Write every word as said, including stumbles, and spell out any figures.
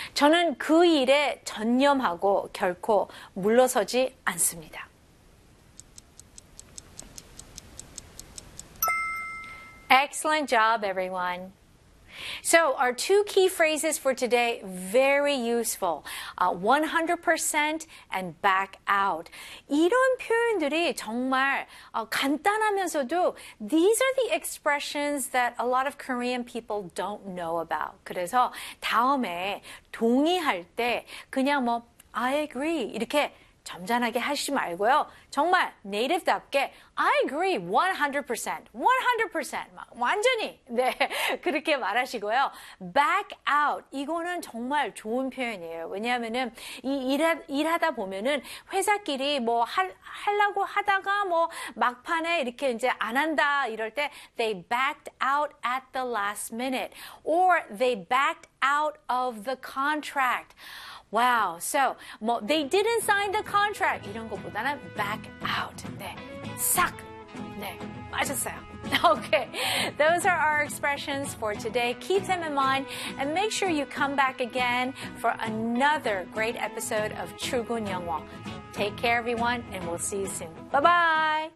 저는 그 일에 전념하고 결코 물러서지 않습니다. Excellent job, everyone. So our two key phrases for today, very useful. Uh, one hundred percent and back out. 이런 표현들이 정말 어, 간단하면서도 these are the expressions that a lot of Korean people don't know about. 그래서 다음에 동의할 때 그냥 뭐 I agree 이렇게 점잖하게 하시지 말고요. 정말 native답게 I agree one hundred percent, one hundred percent 막 완전히 네 그렇게 말하시고요. back out 이거는 정말 좋은 표현이에요. 왜냐하면은 이 일하, 일하다 보면은 회사끼리 뭐 할, 하려고 하다가 뭐 막판에 이렇게 이제 안 한다 이럴 때 they backed out at the last minute or they backed out of the contract. Wow, so 뭐 they didn't sign the contract 이런 것보다는 back out. 네, 싹. 네, 맞았어요. Okay, those are our expressions for today. Keep them in mind and make sure you come back again for another great episode of 출근 영어. Take care, everyone, and we'll see you soon. Bye-bye.